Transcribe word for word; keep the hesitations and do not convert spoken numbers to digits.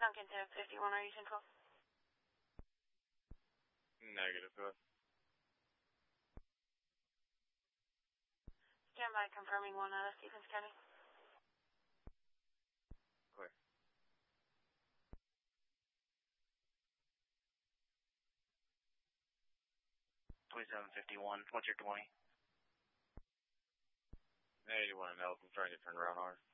Duncan to fifty-one, are you central? Negative, go ahead. Stand by, confirming one out of Stephens County. Clear. twenty-seven fifty-one, what's your twenty? eighty-one, Nelson, trying to turn around ours.